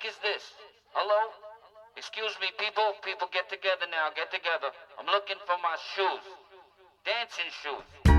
fuck is this? Hello? Excuse me, people. People, get together now. Get together. I'm looking for my shoes. Dancing shoes.